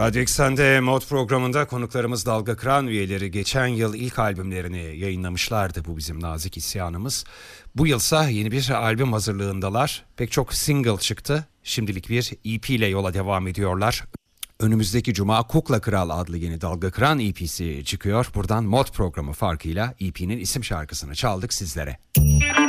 Radyo Eksen'de Mod programında konuklarımız Dalga Kıran üyeleri geçen yıl ilk albümlerini yayınlamışlardı. Bu bizim nazik isyanımız. Bu yılsa yeni bir albüm hazırlığındalar. Pek çok single çıktı. Şimdilik bir EP ile yola devam ediyorlar. Önümüzdeki cuma Kukla Kral adlı yeni Dalga Kıran EP'si çıkıyor. Buradan Mod programı farkıyla EP'nin isim şarkısını çaldık sizlere.